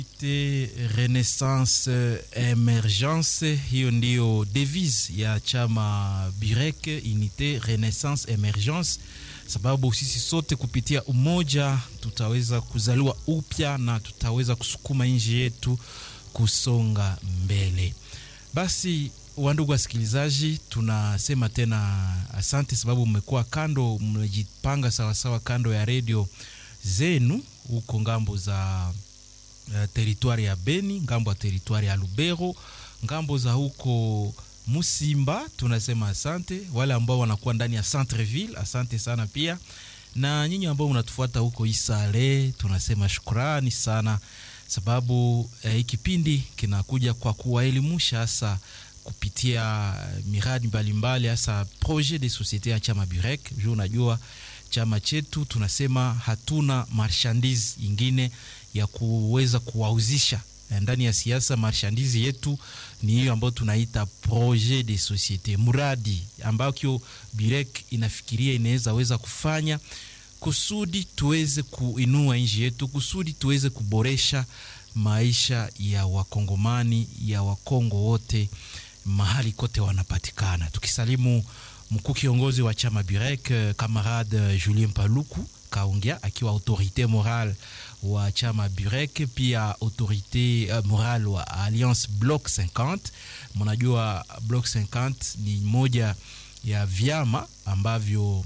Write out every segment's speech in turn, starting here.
Renaissance Emergence, hiyo ndio devise ya chama Burek, Unite Renaissance Emergence, sababu sisi sote kupitia umoja tutaweza kuzaliwa upya na tutaweza kusukuma nchi yetu kusonga mbele. Basi wandugu wasikilizaji, tunasema tena asante sababu mmekuwa kando, mmejipanga sawa sawa kando ya radio zenu huko ngambo za territoire ya Beni, ngambo ya territoire ya Lubero, ngambo za huko Musimba, tunasema asante. Wale ambao wanakuwa ndani ya Centreville, asante sana pia. Na nyinyi ambao mnatufuata huko Isale, tunasema shukrani sana sababu kipindi kinakuja kwa kuwaelimisha hasa kupitia miradi mbalimbali, hasa projet de société ya chama Burek. Unajua chama chetu tunasema hatuna marchandise ingine ya kuweza kuwauzisha ndani ya siasa. Marchandise yetu ni hiyo ambayo tunaita projet de société, muradi ambao Burek inafikiria inaweza kufanya kusudi tuweze kuinua nchi yetu, kusudi tuweze kuboresha maisha ya wakongomani, ya wakongo wote mahali kote wanapatikana. Tukisalimu mkuu kiongozi wa chama Burek, camarade Julien Paluku Kaongea, akiwa autorité morale wa chama Burek, pia autorité morale wa Alliance Bloc 50. Mnajua Bloc 50 ni moja ya vyama ambavyo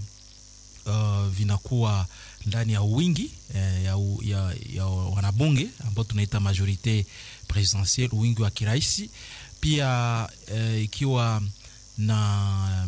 vinakuwa ndani ya wingi ya wanabunge ambao tunaita majorité présidentielle, wingi wa kiraisi, pia ikiwa na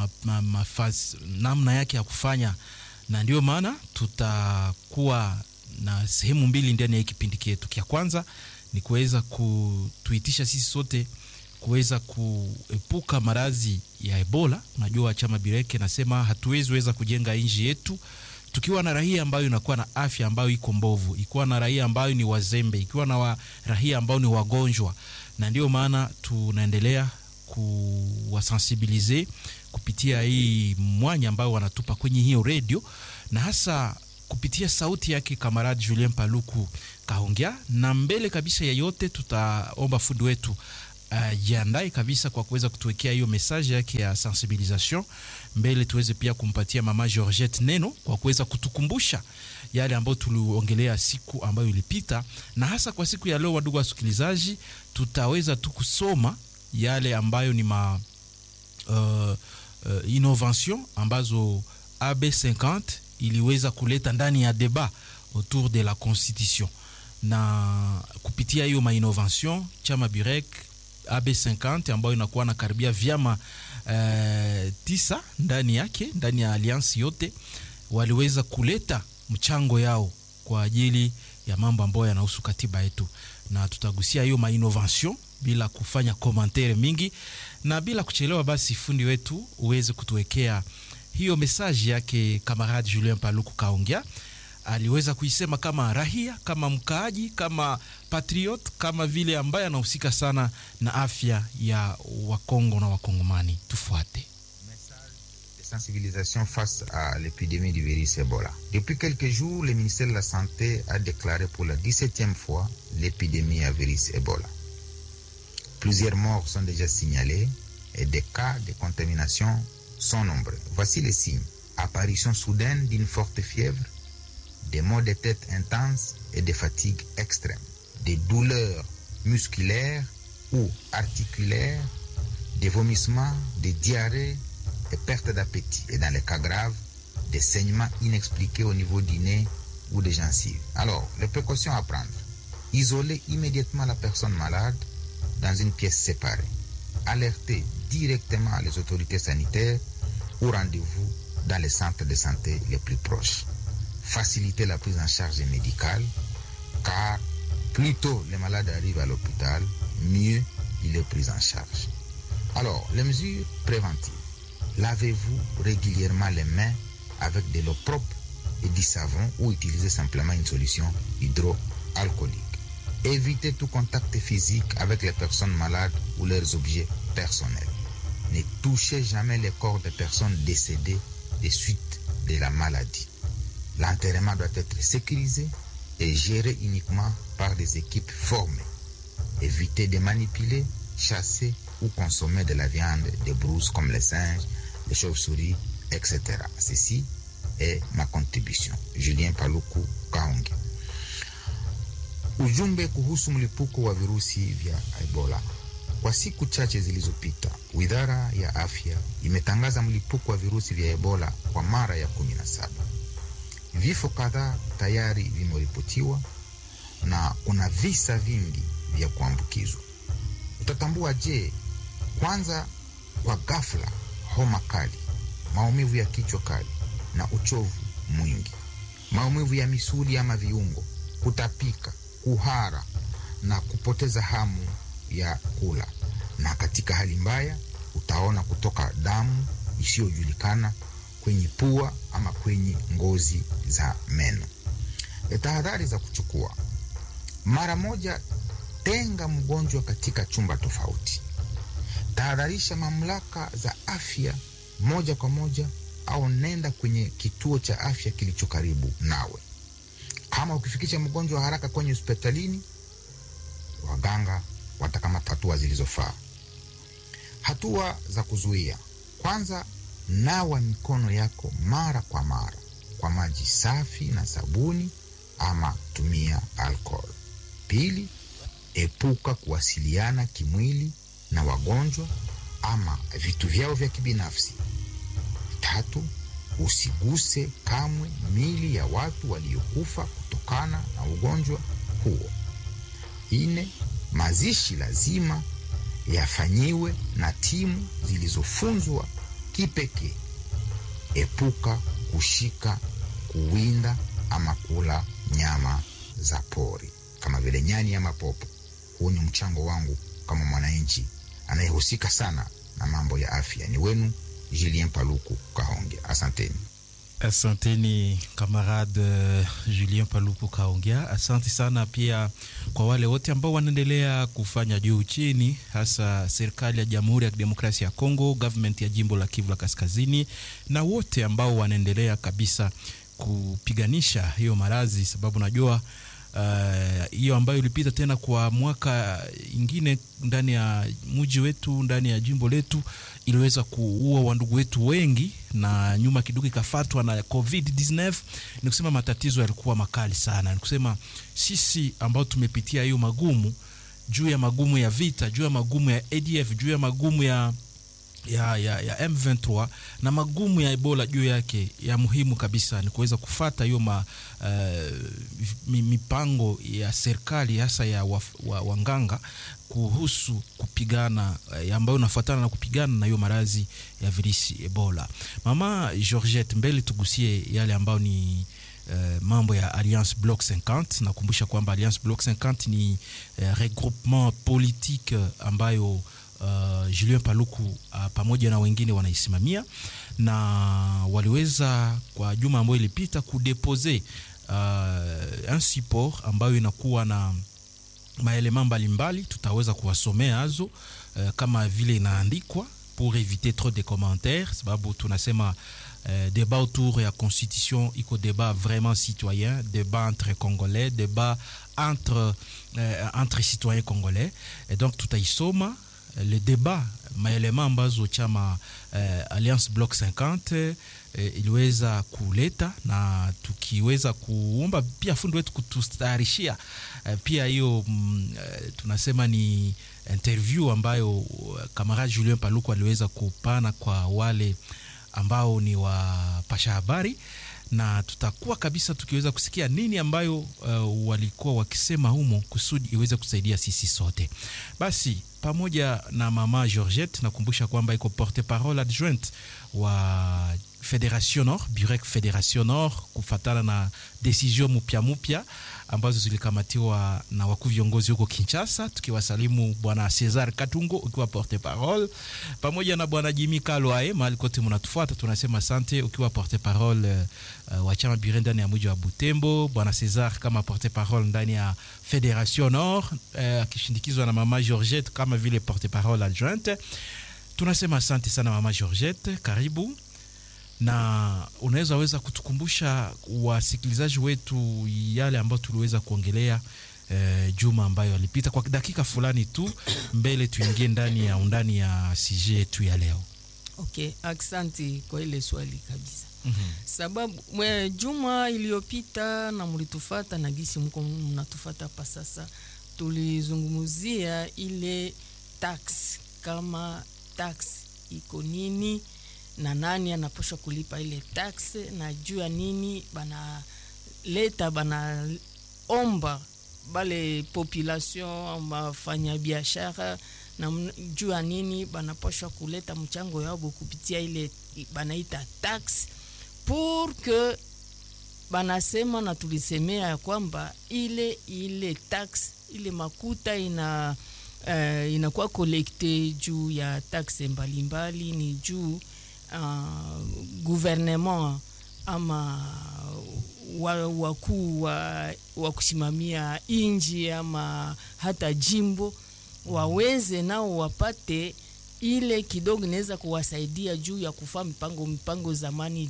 namna yake ya kufanya. Na ndio maana tutakuwa na sehemu mbili ndani ya kipindi chetu. Kia kwanza ni kuweza kutuitisha sisi sote kuweza kuepuka maradhi ya Ebola. Unajua chama Burek nasema hatuwezi weza kujenga nchi yetu tukiwa na raia ambayo inakuwa na afya ambayo iko mbovu, ikiwa na raia ambayo ni wazembe, ikiwa na raia ambao ni wagonjwa. Na ndio maana tunaendelea kuwasensibiliser kupitia hii mwanya ambao wanatupa kwenye hiyo radio, na hasa kupitia sauti yake kamaradi Julien Paluku Kaongea. Na mbele kabisa ya yote tutaomba fundi wetu jiandae kabisa kwa kuweza kutuwekea hiyo message yake ya sensibilisation. Mbele tuweze pia kumpatia mama Georgette neno kwa kuweza kutukumbusha yale ambayo tuliongelea siku ambayo ilipita, na hasa kwa siku ya leo. Wadugu wasikilizaji, tutaweza tu kusoma yale ambayo ni innovation ambazo AB50 iliweza kuleta ndani ya débat autour de la constitution. Na kupitia hiyo innovation chama Burek AB50 ambayo inakuwa na karibia vyama 9 ndani yake, ndani ya alliance yote, waliweza kuleta mchango yao kwa ajili ya mambo ambayo yanahusu katiba yetu. Na tutagusia hiyo innovation bila kufanya commentaire mingi na bila kuchelewa. Basi fundi wetu uweze kutuwekea hiyo message yake camarade Julien Paluku Kaongea. Aliweza kuisema kama rahia, kama mkaaji, kama patriot, kama vile ambaye anahusika sana na afya ya Wakongo na Wakongomani. Tufuate. Message de sensibilisation face à l'épidémie du virus Ebola. Depuis quelques jours, le ministère de la Santé a déclaré pour la 17e fois l'épidémie à virus Ebola. Plusieurs morts sont déjà signalés et des cas de contamination sont nombreux. Voici les signes. Apparition soudaine d'une forte fièvre, des maux de tête intenses et des fatigues extrêmes, des douleurs musculaires ou articulaires, des vomissements, des diarrhées et perte d'appétit. Et dans les cas graves, des saignements inexpliqués au niveau du nez ou des gencives. Alors, les précautions à prendre. Isoler immédiatement la personne malade dans une pièce séparée. Alerter directement les autorités sanitaires ou rendez-vous dans les centres de santé les plus proches. Faciliter la prise en charge médicale, car plus tôt les malades arrivent à l'hôpital, mieux il est pris en charge. Alors, les mesures préventives. Lavez-vous régulièrement les mains avec de l'eau propre et du savon, ou utilisez simplement une solution hydroalcoolique. Évitez tout contact physique avec les personnes malades ou leurs objets personnels. Ne touchez jamais les corps des personnes décédées des suites de la maladie. L'enterrement doit être sécurisé est gérée uniquement par des équipes formées. Évitez de manipuler, chasser ou consommer de la viande des brouses comme les singes, les chauves-souris, etc. Ceci est ma contribution. Julien Paluku Kahonge. Ujumbe kuhusu mlipuko wa virusi vya Ebola. Kwa siku chache zilizopita, Wizara ya Afya imetangaza mlipuko wa virusi vya Ebola kwa mara ya 17. Vifo kadhaa tayari vimeripotiwa na kuna visa vingi vya kuambukizwa. Utatambua je? Kwanza, kwa ghafla, homa kali, maumivu ya kichwa kali na uchovu mwingi, maumivu ya misuli ama viungo, kutapika, kuhara na kupoteza hamu ya kula. Na katika hali mbaya utaona kutoka damu isiyojulikana kwenye pua ama kwenye ngozi za meno. Tahadhari za kuchukua: mara moja, tenga mgonjwa katika chumba tofauti. Tahadharisha mamlaka za afya moja kwa moja au nenda kwenye kituo cha afya kilicho karibu nawe. Kama ukifikisha mgonjwa haraka kwenye hospitalini, waganga watakamata hatua zilizofaa. Hatua za kuzuia: kwanza, nawa mikono yako mara kwa mara kwa maji safi na sabuni ama tumia alcohol. Pili, epuka kuwasiliana kimwili na wagonjwa ama vitu vyao vya kibinafsi. Tatu, usiguse kamwe mili ya watu waliokufa kutokana na ugonjwa huo. 4, mazishi lazima yafanyiwe na timu zilizofunzwa kipekee. Epuka kushika, kuwinda ama kula nyama za pori kama vile nyani ama popo. Huu ni mchango wangu kama mwananchi anayehusika sana na mambo ya afya. Ni wenu Julien Paluku Kahonge. Asanteni. Asanteni kamarade Julien Paluku Kahonge. Asante sana pia kwa wale wote ambao wanaendelea kufanya juu chini, hasa serikali ya Jamhuri ya Kidemokrasia ya Kongo, government ya jimbo la Kivu la Kaskazini, na wote ambao wanaendelea kabisa kupiganisha hiyo maradhi, sababu najua hiyo ambayo ilipita tena kwa mwaka ingine ndani ya mji wetu, ndani ya jimbo letu, iliweza kuua wandugu wetu wengi, na nyuma kidogo ikafuatwa na COVID-19. Ni kusema matatizo yalikuwa makali sana. Ni kusema sisi ambao tumepitia hiyo magumu, juu ya magumu ya vita, juu ya magumu ya ADF, juu ya magumu ya M23 na magumu ya Ebola juu yake, ya muhimu kabisa ni kuweza kufuata hiyo mipango ya serikali, hasa ya wanganga kuhusu kupigana, ambayo unafuatana na kupigana na hiyo maradhi ya virusi Ebola. Mama Georgette, mbele tugusie yale ambayo ni mambo ya Alliance Bloc 50. Nakumbusha kwamba Alliance Bloc 50 ni regroupement politique ambayo Julien Paluku pamoja na wengine wanaisimamia, na waliweza kwa juma ambayo ilipita kudeposer un support ambayo inakuwa na maelema mbalimbali. Tutaweza kuwasomea hazo kama vile inaandikwa pour éviter trop de commentaires, sababu tunasema débat autour ya constitution iko débat vraiment citoyen, débat entre congolais, débat entre citoyens congolais, et donc tutaisoma le débat maelema ambazo chama Alliance Bloc 50 iliweza kuleta, na tukiweza kuomba pia fundi wetu kutustayarishia pia hiyo tunasema ni interview ambayo kamarade Julien Paluku aliweza kupana kwa wale ambao ni wapasha habari, na tutakuwa kabisa tukiweza kusikia nini ambayo walikuwa wakisema humo kusudi iweze kusaidia sisi sote. Basi pamoja na mama Georgette, nakumbusha kwamba iko porte-parole adjointe wa Fédération Nord, Burek Fédération Nord, kufatana na decision mupya ambazo zilikamatiwa na wakuu viongozi huko Kinshasa. Tukiwasalimu bwana César Katungo ukiwa porte-parole, pamoja na bwana Jimmy Kalwae mahali kote mnatufuata, tunasema asante ukiwa porte-parole wa chama Burek ndani ya mji wa Butembo, bwana César kama porte-parole ndani ya Fédération Nord, akishindikizwa na mama Georgette kama vile porte-parole adjointe. Tunasema asante sana mama Georgette, karibu. Na unaweza kutukumbusha wasikilizaji wetu yale ambayo tuliweza kuongelea juma ambayo alipita kwa dakika fulani tu mbele tuingie ndani ya undani ya CJ yetu ya leo. Okay, asante kwa ile swali kabisa. Sababu juma iliyopita na mlitufuata na gisi mko mnatufuata pa sasa, tulizungumzia ile tax, kama tax iko nini na nani anapaswa kulipa ile tax, na juu ya nini bana omba bale population mafanya biashara, na juu ya nini banapaswa kuleta mchango yao kupitia ile banaita tax, pour que banasema na tulisemea ya kwamba ile tax, ile makuta inakuwa collecte juu ya tax mbalimbali, ni juu gouvernement ama wakuu wa kusimamia inji ama hata jimbo waweze nao wapate ile kidogo inaweza kuwasaidia juu ya kufanya mipango zamani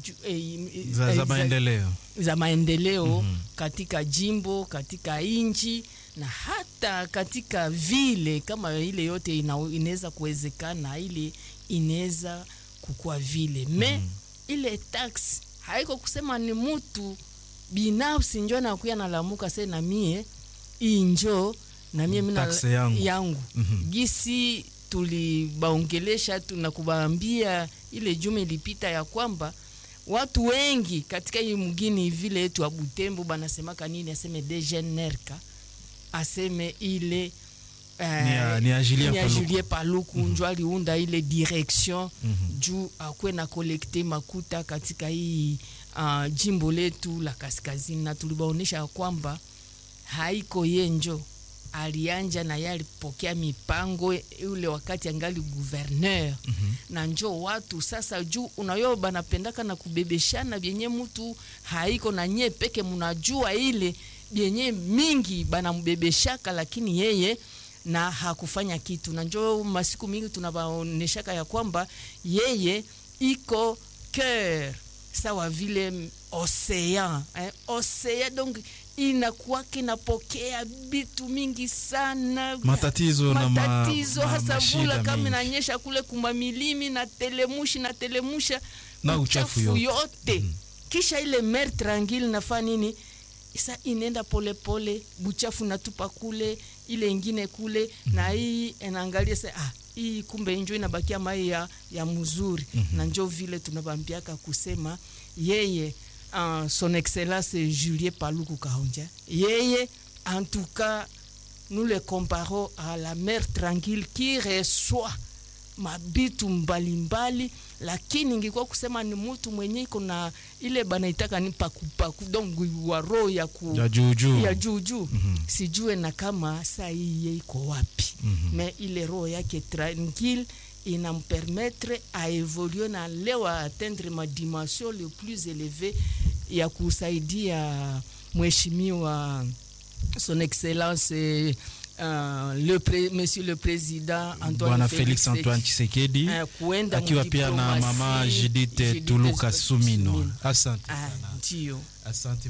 za maendeleo katika jimbo, katika inchi na hata katika vile, kama ile yote inaweza kuwezekana, ile inaweza kukua vile. Ile tax haiko kusema ni mtu binafsi njoo na kuya nalamuka sasa na mie injo na mie mina yangu. Gisi tulibaongelesha tunakubaambia ile juma ilipita ya kwamba watu wengi katika hii mgini vile yetu wa Butembo banasemaka nini, aseme degenerka, aseme ile ni Julien Paluku njoo aliunda ile direction juu akwe na collecte makuta katika hii jimbo letu la kaskazini, na tulibaonesha kwamba haiko yenjo alianja na yali pokea mipango ule wakati angali gouverneur. Na njoo watu sasa juu unayo banapendaka na kubebeshana byenye mtu haiko na nye peke mnajua ile byenye mingi banambebeshaka, lakini yeye na hakufanya kitu. Na njoo masiku mingi tunabaoneshaka ya kwamba yeye iko cœur sawa vile océan, océan, donc inakuwa kinapokea bitu mingi sana, matatizo hasa vula kama inanyesha kule kumamilimi na telemusha na uchafu yote. Kisha ile mer tranquille nafanya nini? Isa inenda pole pole, buchafu natupa kule, ile ingine kule, na hii enaangalia sasa hii kumbe njoo inabakia mai ya mzuri. Na njoo vile tunabambiaka kusema yeye son excellence Julien Paluku Kahonja, yeye en tout cas nous le comparons à la mer tranquille qui reçoit mabitu mbalimbali, lakini ingekuwa kusema ni mtu mwenye iko na ile banaitaka ni paku donc wa roho ya juju sijue na kama saa hii iko wapi. Mais ile roho yake tranquille inampermettre à évoluer na leo atteindre ma dimension le plus élevée ya kusaidia mheshimiwa son excellence monsieur le président Antoine Félix Antoine Tshisekedi akiwa pia na mama Judith Tuluka Sumino. Asante sana. Asante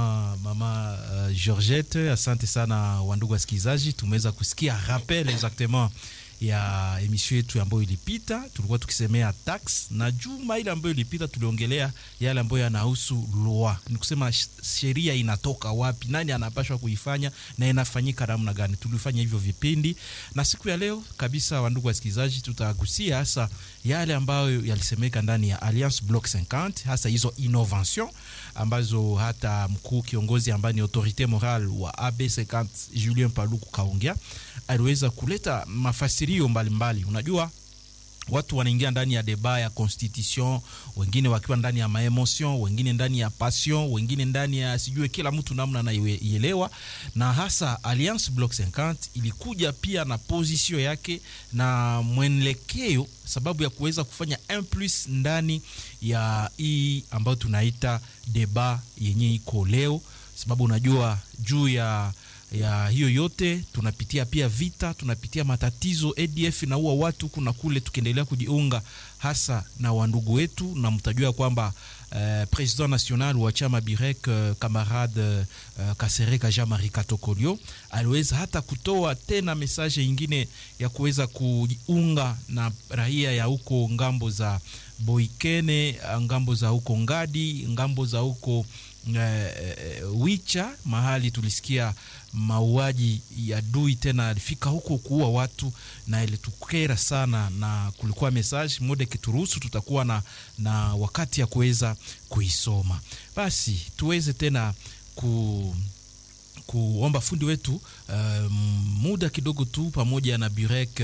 mama Georgette, asante sana wandugu wasikilizaji. Tumeweza kusikia rappel exactement ya emission yetu ambayo ilipita, tulikuwa tukisemea tax, na juma ile ambayo ilipita tuliongelea yale ambayo yanahusu loi, ni kusema sheria inatoka wapi, nani anapaswa kuifanya na inafanyika namna gani. Tulifanya hivyo vipindi, na siku ya leo kabisa wandugu wasikilizaji tutagusia hasa yale ambayo yalisemeka ndani ya Alliance Bloc 50, hasa hizo innovation ambazo hata mkuu kiongozi ambaye ni autorité morale wa AB50 Julien Paluku Kahonja aliweza kuleta mafasirio mbalimbali. Unajua watu wanaingia ndani ya deba ya constitution, wengine wakiwa ndani ya maemotion, wengine ndani ya passion, wengine ndani ya sijue, kila mtu namna anaielewa. Na hasa Alliance Bloc 50 ilikuja pia na position yake na mwenelekeo, sababu ya kuweza kufanya un plus ndani ya hii ambayo tunaita deba yenye iko leo. Sababu unajua juu ya ya hiyo yote tunapitia pia vita, tunapitia matatizo, ADF inaua watu kuna kule, tukiendelea kujiunga hasa na wandugu wetu, na mtajua kwamba president national wa chama Birek camarade Kasereka Jean-Marie Katokolio aliweza hata kutoa tena message nyingine ya kuweza kujiunga na raia ya huko ngambo za Boikene, ngambo za huko Ngadi, ngambo za huko Wicha, mahali tulisikia mauaji ya Dui tena alifika huko kuua watu, na ilitukera sana, na kulikuwa message mode kituruhusu tutakuwa na wakati ya kuweza kuisoma. Basi tuweze tena kuomba fundi wetu muda kidogo tu pamoja na Burek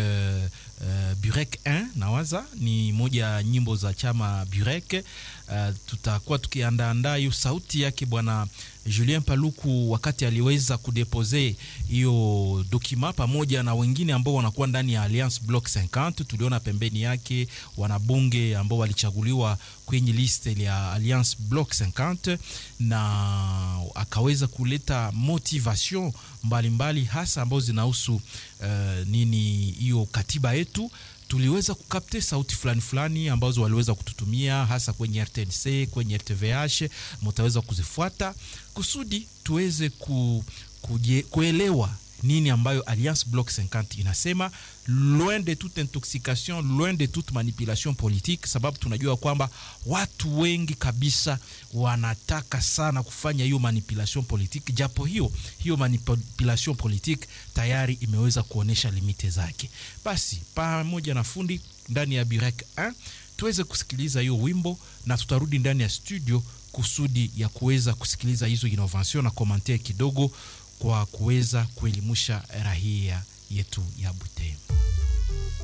1 nawaza ni moja nyimbo za chama Burek. Tutakuwa tukiandaa hiyo sauti yake bwana Julien Paluku wakati aliweza kudepose hiyo dokima pamoja na wengine ambao wanakuwa ndani ya Alliance Bloc 50. Tuliona pembeni yake wanabunge ambao walichaguliwa kwenye liste ya Alliance Bloc 50, na akaweza kuleta motivation mbalimbali hasa ambao zinahusu nini hiyo katiba yetu. Tuliweza kukapte sauti fulani ambazo waliweza kututumia hasa kwenye RTNC, kwenye RTVH, mtaweza kuzifuata kusudi tuweze kuelewa nini ambayo Alliance Bloc 50 inasema, loin de toute intoxication, loin de toute manipulation politique, sababu tunajua kwamba watu wengi kabisa wanataka sana kufanya hiyo manipulation politique, japo hiyo manipulation politique tayari imeweza kuonesha limite zake. Basi pamoja na fundi ndani ya Burek 1 tuweze kusikiliza hiyo wimbo, na tutarudi ndani ya studio kusudi ya kuweza kusikiliza hizo innovation na commentaire kidogo kwa kuweza kuelimisha raia yetu ya Butembo.